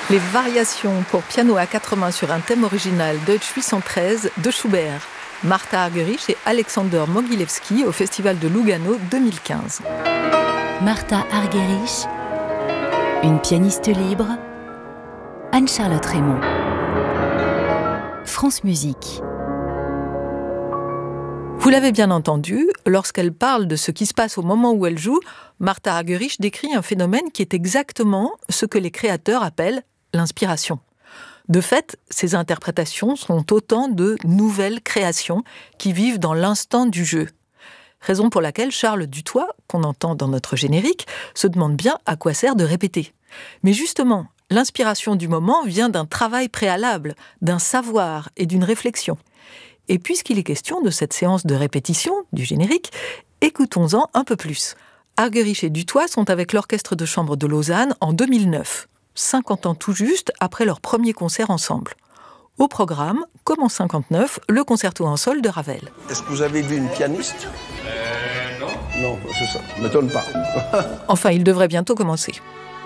Les variations pour piano à quatre mains sur un thème original Deutsch 813 de Schubert. Martha Argerich et Alexander Mogilewski au Festival de Lugano 2015. Martha Argerich, une pianiste libre. Anne-Charlotte Raymond. France Musique. Vous l'avez bien entendu, lorsqu'elle parle de ce qui se passe au moment où elle joue, Martha Argerich décrit un phénomène qui est exactement ce que les créateurs appellent l'inspiration. De fait, ces interprétations sont autant de nouvelles créations qui vivent dans l'instant du jeu. Raison pour laquelle Charles Dutoit, qu'on entend dans notre générique, se demande bien à quoi sert de répéter. Mais justement, l'inspiration du moment vient d'un travail préalable, d'un savoir et d'une réflexion. Et puisqu'il est question de cette séance de répétition du générique, écoutons-en un peu plus. Argerich et Dutoit sont avec l'Orchestre de chambre de Lausanne en 2009, 50 ans tout juste après leur premier concert ensemble. Au programme, comme en 59, le concerto en sol de Ravel. Est-ce que vous avez vu une pianiste ? Non. Non, c'est ça, ne m'étonne pas. Enfin, il devrait bientôt commencer.